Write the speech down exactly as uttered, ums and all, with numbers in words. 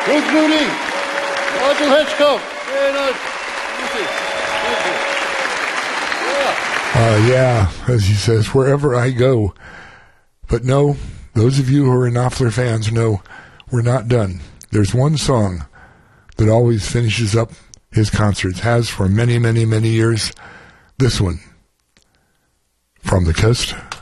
Ruth Moody, Nigel Hitchcock. Very nice. Uh, yeah, as he says, wherever I go. But no, those of you who are Knopfler fans know we're not done. There's one song that always finishes up his concerts, has for many, many, many years. This one, From the Coast